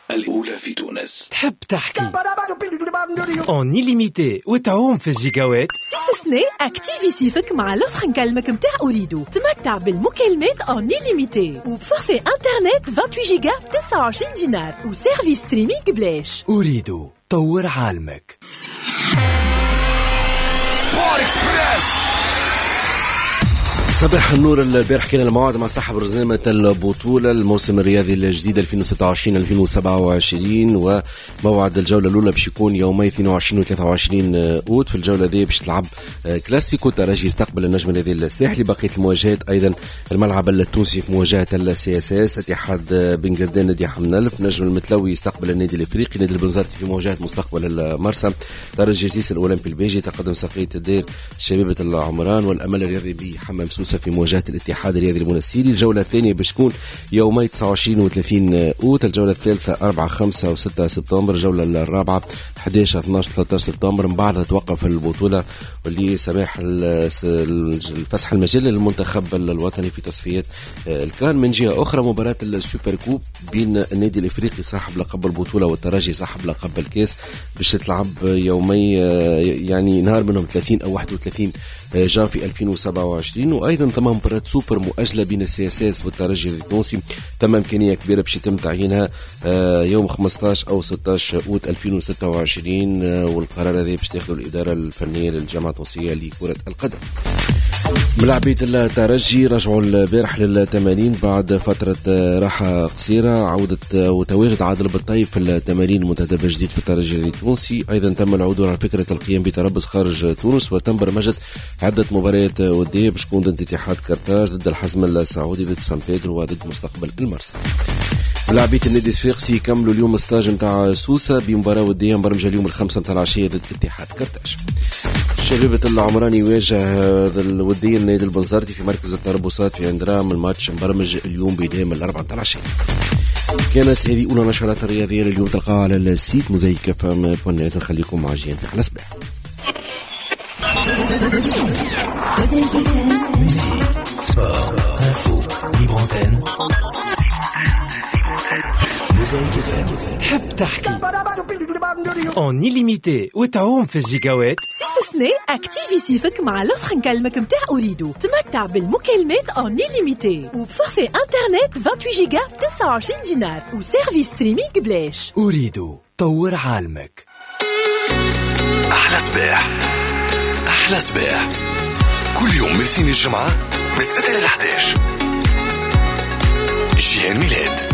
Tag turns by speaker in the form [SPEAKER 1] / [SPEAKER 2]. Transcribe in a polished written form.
[SPEAKER 1] الأولى في تونس.
[SPEAKER 2] تحب تحكي اون إليميتي وتعوم في الجيجاوات؟
[SPEAKER 3] صيف سنة اكتيفي صيفك مع لوفر نكلمك متاع أوريدو. تمتع بالمكالمات اون إليميتي وبفورفي انترنت 28 جيجا ب 29 دينار وسيرفيس ستريمينغ بلاش.
[SPEAKER 4] أوريدو، طور عالمك.
[SPEAKER 1] سبور اكسبريس.
[SPEAKER 5] صباح النور. البارح كان الموعد مع صاحب رزنامة البطولة الموسم الرياضي الجديد 2026-2027، وموعد الجولة الأولى باش يكون يومي 22 و 23 أوت. في الجولة دي باش تلعب كلاسيكو ترجي يستقبل النجم النادي الساحلي. بقية المواجهات أيضا الملعب التونسي في مواجهة السي اس اس، اتحاد بن قردان نادي حمنلف، نجم المتلوي يستقبل النادي الافريقي، نادي البنزرتي في مواجهة مستقبل المرسى، ترجي جيسيس الأولمبي البيجي تقدم ساقية الدير شبيبة العمران، والأمل الرياضي بحمام سوسة في مواجهة الاتحاد الرياضي المنسيري. الجولة الثانية باش تكون يومي 29 و 30 أوت، الجولة الثالثة 4 5 و 6 سبتمبر، الجولة الرابعة 11 12 13 سبتمبر. من بعد توقف البطولة واللي سماح الفسح المجال للمنتخب الوطني في تصفيات الكان. من جهة أخرى مباراة السوبر كوب بين النادي الإفريقي صاحب لقب البطولة والترجي صاحب لقب الكاس باش تلعب يومي، يعني نهار منهم 30 أو 31 جانفي 2027. وأيضا ثم مباراة سوبر مؤجلة بين السي اس اس والترجي التونسي، تم إمكانية كبيرة باش يتم تعيينها يوم 15 أو 16 أوت 2026، والقرار هذا باش تاخذه الإدارة الفنية للجامعة التونسية لكرة القدم. ملاعبية الترجي رجعوا البارح للتمارين بعد فترة راحة قصيرة، عودة وتواجد عادل بالطيب في التمارين المنتدبة جديد في الترجي التونسي. أيضا تم العودة على فكرة القيام بتربص خارج تونس، وتم برمجة عدة مباريات ودية باش تكون ضد اتحاد كرتاج، ضد الحزم السعودي، ضد سان بيدرو، وضد مستقبل المرسى. لاعبية النادي الصفاقسي يكملوا اليوم ستاج نتاع سوسة بمباراة ودية مبرمجة اليوم 5 متاع العشية ضد اتحاد كرتاج. شبيبة العمراني يواجه الودية النادي البنزرتي في مركز التربصات في اندرام، الماتش مبرمج اليوم بداية 4 متاع العشية. كانت هذه أولى نشرات الرياضية اليوم، تلقاها على السيت مزيكا فم.net. نخليكم مع جيان في أحلى صباح.
[SPEAKER 2] تحب تحكي اون إليميتي وتعوم في الجيجاوات؟
[SPEAKER 3] صيف سنة اكتيفي صيفك مع لوفر نكلمك متاع أوريدو. تمتع بالمكالمات اون إليميتي وبفورفي انترنت 28 جيجا ب 29 دينار وسيرفيس ستريمينغ بلاش.
[SPEAKER 4] أوريدو، طور عالمك.
[SPEAKER 1] أحلى صباح. أحلى صباح كل يوم من الاثنين للجمعة من 6 ل 11. جيان ميلاد.